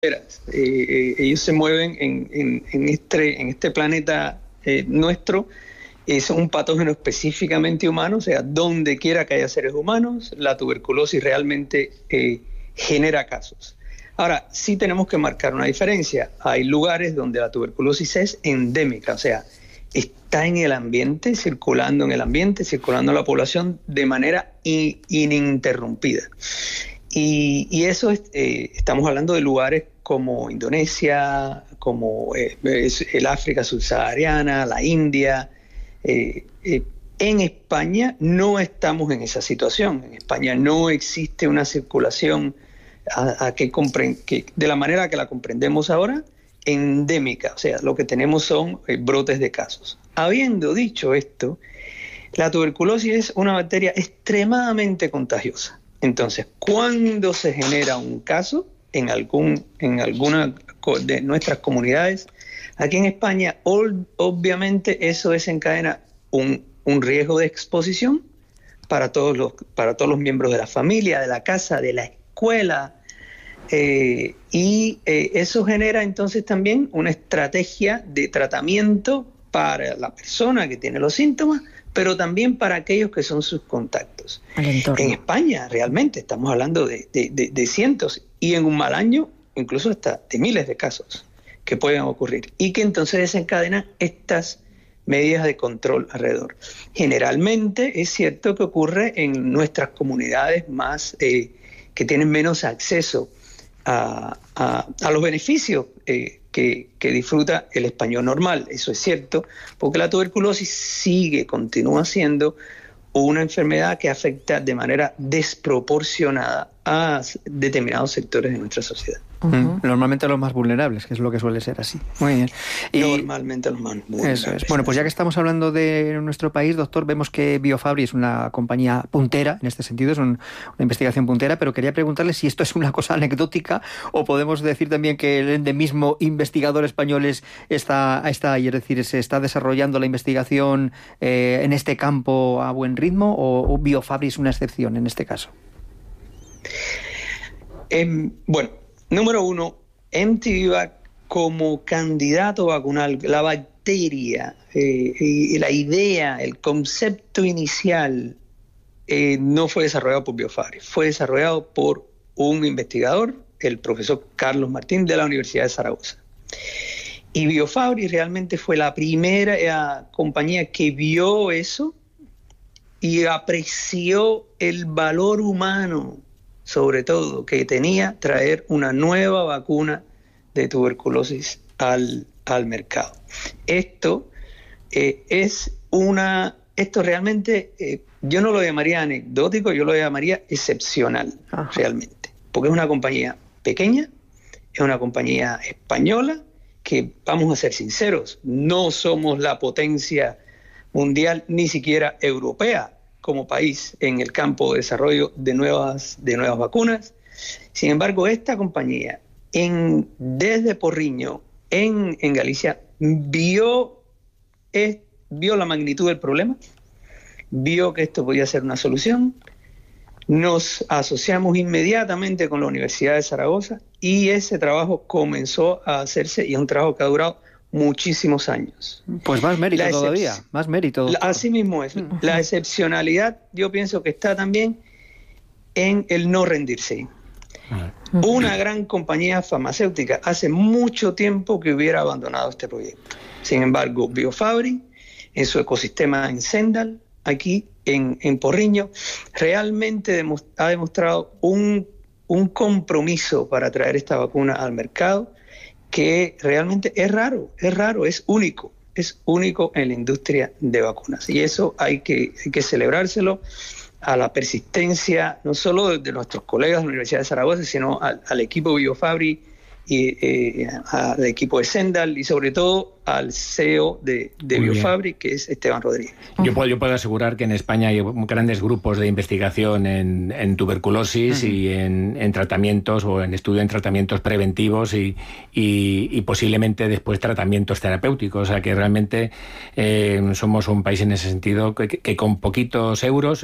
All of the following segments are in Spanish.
Ellos se mueven en este planeta nuestro. Es un patógeno específicamente humano, o sea, donde quiera que haya seres humanos, la tuberculosis realmente genera casos. Ahora, sí tenemos que marcar una diferencia. Hay lugares donde la tuberculosis es endémica, o sea, está en el ambiente, circulando en el ambiente, circulando en la población de manera ininterrumpida. Y eso estamos hablando de lugares como Indonesia, como el África subsahariana, la India. En España no estamos en esa situación. En España no existe una circulación que de la manera que la comprendemos ahora, endémica. O sea, lo que tenemos son brotes de casos. Habiendo dicho esto, la tuberculosis es una bacteria extremadamente contagiosa. Entonces, cuando se genera un caso en alguna de nuestras comunidades, aquí en España, obviamente eso desencadena un riesgo de exposición para todos los miembros de la familia, de la casa, de la escuela, y eso genera entonces también una estrategia de tratamiento para la persona que tiene los síntomas, pero también para aquellos que son sus contactos. En España realmente estamos hablando de cientos, y en un mal año incluso hasta de miles de casos que pueden ocurrir, y que entonces desencadenan estas medidas de control alrededor. Generalmente es cierto que ocurre en nuestras comunidades más que tienen menos acceso a los beneficios que disfruta el español normal. Eso es cierto, porque la tuberculosis continúa siendo una enfermedad que afecta de manera desproporcionada a determinados sectores de nuestra sociedad. Normalmente los más vulnerables, que es lo que suele ser así. Muy bien. Normalmente los más vulnerables. Eso es. Bueno, pues ya que estamos hablando de nuestro país, doctor, vemos que BioFabry es una compañía puntera, en este sentido, es una investigación puntera, pero quería preguntarle si esto es una cosa anecdótica o podemos decir también que el endemismo investigador español está ahí, es decir, se está desarrollando la investigación en este campo a buen ritmo, o BioFabry es una excepción en este caso. Bueno, número uno, mTVVAC como candidato vacunal, la bacteria, y la idea, el concepto inicial, no fue desarrollado por BioFabry, fue desarrollado por un investigador, el profesor Carlos Martín de la Universidad de Zaragoza. Y BioFabry realmente fue la primera compañía que vio eso y apreció el valor humano, sobre todo, que tenía traer una nueva vacuna de tuberculosis al mercado. Esto realmente, yo no lo llamaría anecdótico, yo lo llamaría excepcional. Ajá. Realmente, porque es una compañía pequeña, es una compañía española, que, vamos a ser sinceros, no somos la potencia mundial, ni siquiera europea, como país en el campo de desarrollo de nuevas vacunas. Sin embargo, esta compañía desde Porriño, en Galicia, vio la magnitud del problema, vio que esto podía ser una solución. Nos asociamos inmediatamente con la Universidad de Zaragoza y ese trabajo comenzó a hacerse, y es un trabajo que ha durado muchísimos años. Pues más mérito todavía, más mérito. Así mismo es. La excepcionalidad, yo pienso que está también en el no rendirse. Una gran compañía farmacéutica hace mucho tiempo que hubiera abandonado este proyecto. Sin embargo, BioFabry, en su ecosistema en Sendal, aquí en Porriño, realmente ha demostrado un compromiso para traer esta vacuna al mercado, que realmente es raro, es único en la industria de vacunas. Y eso hay que celebrárselo, a la persistencia, no solo de nuestros colegas de la Universidad de Zaragoza, sino al equipo BioFabry y al equipo de Sendal, y sobre todo al CEO de BioFabry, que es Esteban Rodríguez. Yo puedo asegurar que en España hay grandes grupos de investigación en tuberculosis y en tratamientos, o en estudio en tratamientos preventivos y posiblemente después tratamientos terapéuticos. O sea que realmente somos un país en ese sentido que con poquitos euros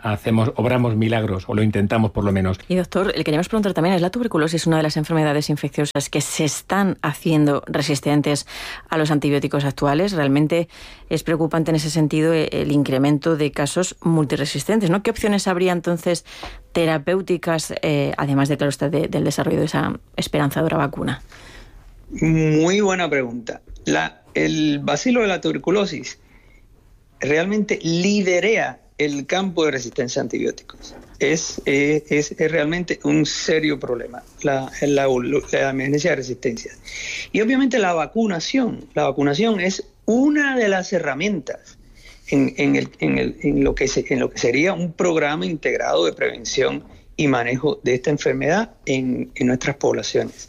obramos milagros, o lo intentamos por lo menos. Y doctor, le queríamos preguntar también, ¿es la tuberculosis una de las enfermedades infecciosas infecciosas que se están haciendo resistentes a los antibióticos actuales. Realmente es preocupante en ese sentido el incremento de casos multiresistentes, ¿no? ¿Qué opciones habría entonces terapéuticas, además de, claro está, del desarrollo de esa esperanzadora vacuna? Muy buena pregunta. El bacilo de la tuberculosis realmente liderea el campo de resistencia a antibióticos. Es realmente un serio problema, la emergencia de resistencia. Y obviamente la vacunación es una de las herramientas en lo que sería un programa integrado de prevención y manejo de esta enfermedad en nuestras poblaciones.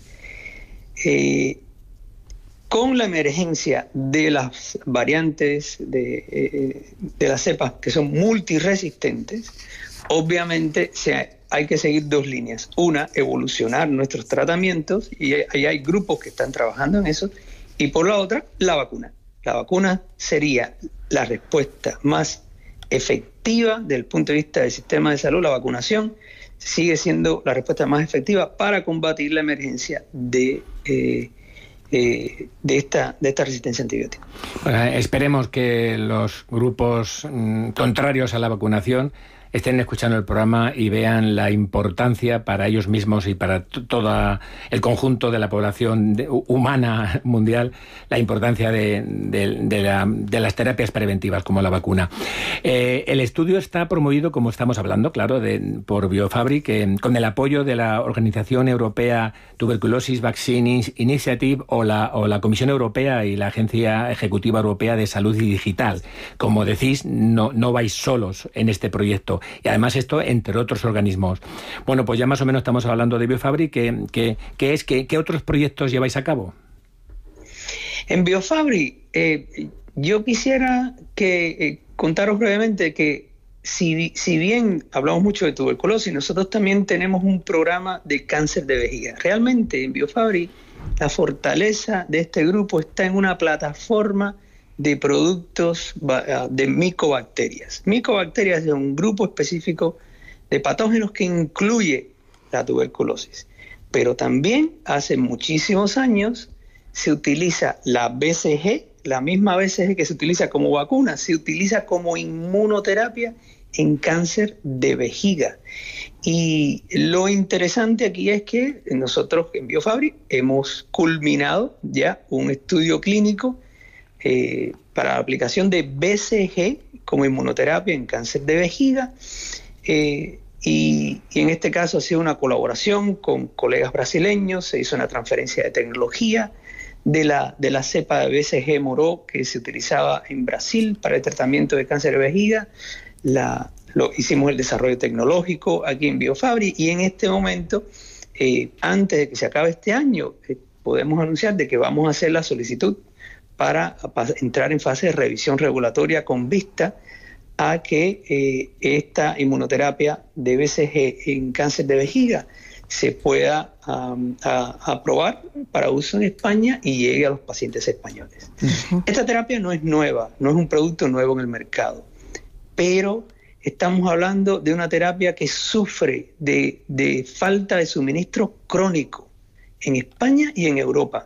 Con la emergencia de las variantes de las cepas que son multiresistentes, obviamente hay que seguir dos líneas. Una, evolucionar nuestros tratamientos, y ahí hay grupos que están trabajando en eso, y por la otra, la vacuna. La vacuna sería la respuesta más efectiva desde el punto de vista del sistema de salud. La vacunación sigue siendo la respuesta más efectiva para combatir la emergencia de esta resistencia antibiótica. Bueno, esperemos que los grupos contrarios a la vacunación estén escuchando el programa y vean la importancia para ellos mismos y para todo el conjunto de la población humana mundial, la importancia de las terapias preventivas como la vacuna. El estudio está promovido, como estamos hablando, claro, por Biofabri, con el apoyo de la Organización Europea Tuberculosis Vaccine Initiative o la Comisión Europea y la Agencia Ejecutiva Europea de Salud y Digital. Como decís, no vais solos en este proyecto. Y además esto entre otros organismos. Bueno, pues ya más o menos estamos hablando de Biofabri. ¿Qué otros proyectos lleváis a cabo? En Biofabri, yo quisiera contaros brevemente que si bien hablamos mucho de tuberculosis, nosotros también tenemos un programa de cáncer de vejiga. Realmente en Biofabri la fortaleza de este grupo está en una plataforma de productos de micobacterias. Micobacterias es un grupo específico de patógenos que incluye la tuberculosis. Pero también hace muchísimos años se utiliza la BCG, la misma BCG que se utiliza como vacuna, se utiliza como inmunoterapia en cáncer de vejiga. Y lo interesante aquí es que nosotros en Biofabri hemos culminado ya un estudio clínico para la aplicación de BCG como inmunoterapia en cáncer de vejiga, y en este caso ha sido una colaboración con colegas brasileños. Se hizo una transferencia de tecnología de la cepa de BCG Moró que se utilizaba en Brasil para el tratamiento de cáncer de vejiga. Hicimos el desarrollo tecnológico aquí en Biofabri, y en este momento, antes de que se acabe este año, podemos anunciar de que vamos a hacer la solicitud para entrar en fase de revisión regulatoria con vista a que esta inmunoterapia de BCG en cáncer de vejiga se pueda aprobar para uso en España y llegue a los pacientes españoles. Uh-huh. Esta terapia no es nueva, no es un producto nuevo en el mercado, pero estamos hablando de una terapia que sufre de falta de suministro crónico en España y en Europa.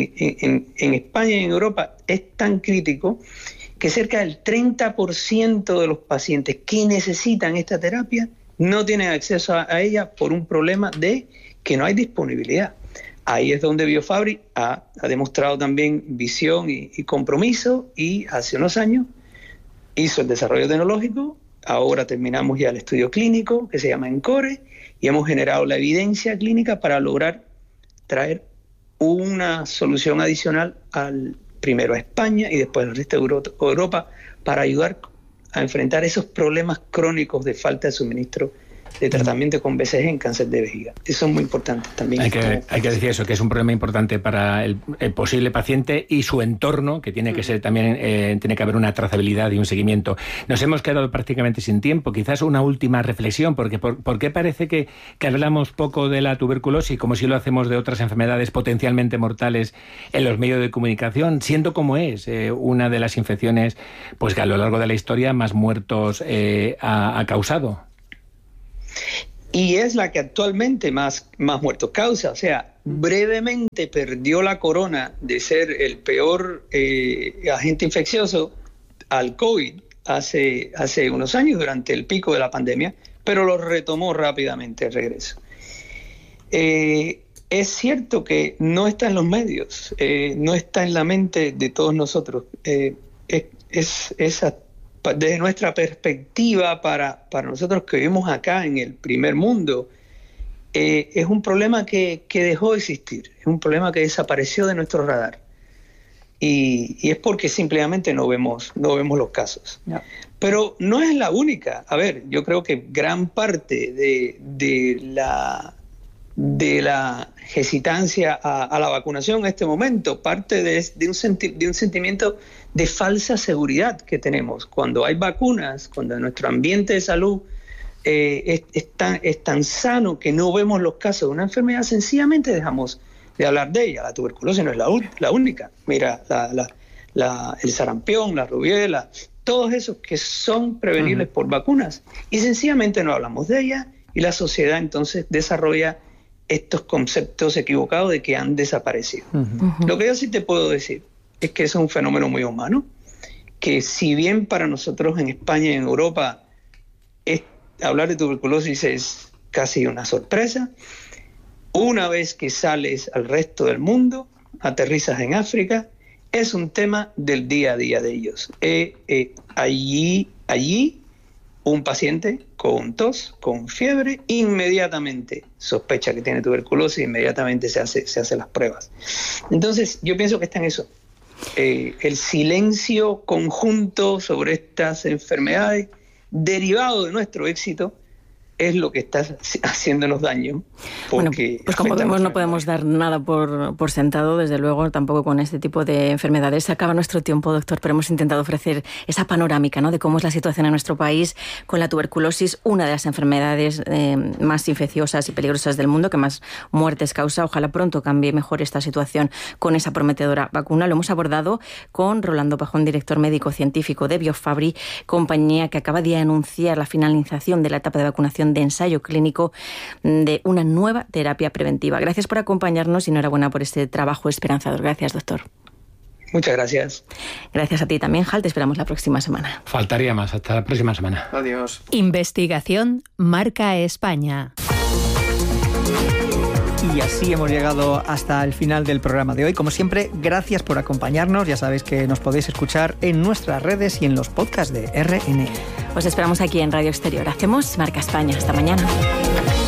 En España y en Europa es tan crítico que cerca del 30% de los pacientes que necesitan esta terapia no tienen acceso a ella por un problema de que no hay disponibilidad. Ahí es donde Biofabri ha demostrado también visión y compromiso, y hace unos años hizo el desarrollo tecnológico. Ahora terminamos ya el estudio clínico que se llama ENCORE y hemos generado la evidencia clínica para lograr traer una solución adicional primero a España y después al resto de Europa para ayudar a enfrentar esos problemas crónicos de falta de suministro de tratamiento con BCG en cáncer de vejiga. Eso es muy importante también. Hay que decir eso, que es un problema importante para el posible paciente y su entorno, que tiene que ser también, tiene que haber una trazabilidad y un seguimiento. Nos hemos quedado prácticamente sin tiempo. Quizás una última reflexión, porque ¿por qué parece que hablamos poco de la tuberculosis, como si lo hacemos de otras enfermedades potencialmente mortales en los medios de comunicación, siendo como es una de las infecciones que a lo largo de la historia más muertos ha causado? y es la que actualmente más muertos causa. O sea, brevemente perdió la corona de ser el peor agente infeccioso al COVID hace unos años, durante el pico de la pandemia, pero lo retomó rápidamente el regreso. Es cierto que no está en los medios, no está en la mente de todos nosotros. Desde nuestra perspectiva, para nosotros que vivimos acá en el primer mundo, es un problema que dejó de existir, es un problema que desapareció de nuestro radar. Y es porque simplemente no vemos los casos. No. Pero no es la única. A ver, yo creo que gran parte de la hesitancia a la vacunación en este momento parte de un sentimiento de falsa seguridad que tenemos. Cuando hay vacunas, cuando nuestro ambiente de salud es tan sano que no vemos los casos de una enfermedad, sencillamente dejamos de hablar de ella. La tuberculosis no es la única. Mira, el sarampión, la rubiola, todos esos que son prevenibles por vacunas, y sencillamente no hablamos de ella, y la sociedad entonces desarrolla estos conceptos equivocados de que han desaparecido. Lo que yo sí te puedo decir es que es un fenómeno muy humano, que si bien para nosotros en España y en Europa hablar de tuberculosis es casi una sorpresa, una vez que sales al resto del mundo, aterrizas en África, es un tema del día a día de ellos. Allí un paciente con tos, con fiebre, inmediatamente sospecha que tiene tuberculosis, inmediatamente se hace las pruebas. Entonces, yo pienso que está en eso. El silencio conjunto sobre estas enfermedades, derivado de nuestro éxito, es lo que está haciéndonos daño. Bueno, pues como vemos, no podemos dar nada por sentado, desde luego, tampoco con este tipo de enfermedades. Se acaba nuestro tiempo, doctor, pero hemos intentado ofrecer esa panorámica, ¿no?, de cómo es la situación en nuestro país con la tuberculosis, una de las enfermedades más infecciosas y peligrosas del mundo, que más muertes causa. Ojalá pronto cambie mejor esta situación con esa prometedora vacuna. Lo hemos abordado con Rolando Pajón, director médico científico de Biofabri, compañía que acaba de anunciar la finalización de la etapa de vacunación de ensayo clínico de una nueva terapia preventiva. Gracias por acompañarnos y enhorabuena por este trabajo esperanzador. Gracias, doctor. Muchas gracias. Gracias a ti también, Hal. Te esperamos la próxima semana. Faltaría más. Hasta la próxima semana. Adiós. Investigación Marca España. Y así hemos llegado hasta el final del programa de hoy. Como siempre, gracias por acompañarnos. Ya sabéis que nos podéis escuchar en nuestras redes y en los podcasts de RN. Os esperamos aquí en Radio Exterior. Hacemos Marca España. Hasta mañana.